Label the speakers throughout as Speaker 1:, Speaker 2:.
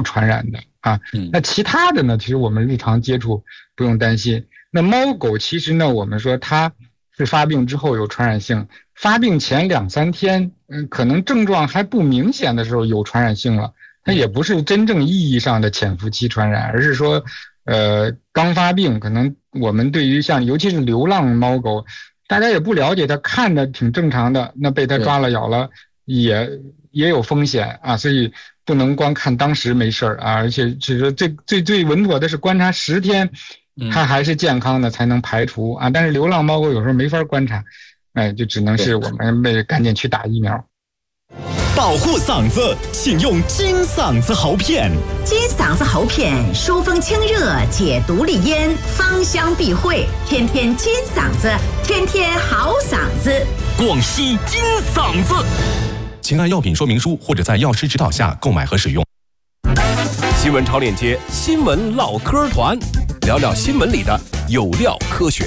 Speaker 1: 传染的啊。那其他的呢，其实我们日常接触不用担心。那猫狗其实呢，我们说它是发病之后有传染性，发病前2-3天，可能症状还不明显的时候有传染性了，它也不是真正意义上的潜伏期传染，而是说，刚发病，可能我们对于像尤其是流浪猫狗，大家也不了解，它看着挺正常的，那被它抓了咬了也有风险啊，所以不能光看当时没事啊，而且只是最稳妥的是观察10天，它还是健康的才能排除啊。但是流浪猫狗有时候没法观察，就只能是我们赶紧去打疫苗。
Speaker 2: 保护嗓子，请用金嗓子喉片。
Speaker 3: 金嗓子喉片疏风清热，解毒利咽，芳香避秽，天天金嗓子，天天好嗓子。
Speaker 2: 广西金嗓子，请按药品说明书或者在药师指导下购买和使用。
Speaker 4: 新闻超链接，新闻唠嗑团，聊聊新闻里的有料科学。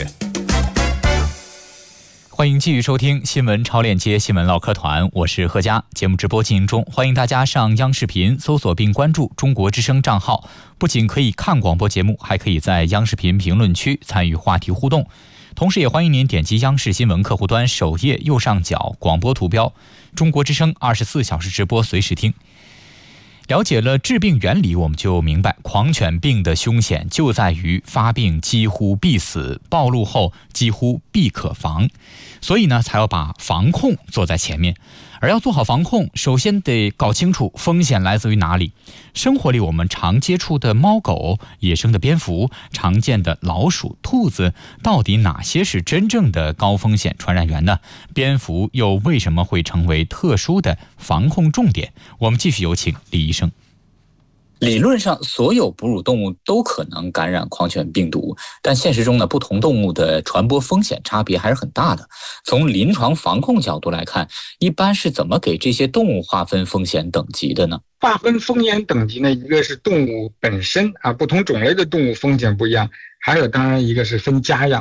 Speaker 5: 欢迎继续收听新闻超链接新闻唠嗑团，我是贺佳。节目直播进行中，欢迎大家上央视频搜索并关注中国之声账号，不仅可以看广播节目，还可以在央视频评论区参与话题互动。同时也欢迎您点击央视新闻客户端首页右上角广播图标，中国之声24小时直播，随时听。了解了致病原理，我们就明白狂犬病的凶险就在于发病几乎必死，暴露后几乎必可防，所以呢才要把防控做在前面。而要做好防控，首先得搞清楚风险来自于哪里。生活里我们常接触的猫狗、野生的蝙蝠、常见的老鼠、兔子，到底哪些是真正的高风险传染源呢？蝙蝠又为什么会成为特殊的防控重点？我们继续有请李医生。
Speaker 6: 理论上，所有哺乳动物都可能感染狂犬病毒，但现实中呢，不同动物的传播风险差别还是很大的。从临床防控角度来看，一般是怎么给这些动物划分风险等级的呢？
Speaker 1: 划分风险等级呢，一个是动物本身啊，不同种类的动物风险不一样，还有当然一个是分家养。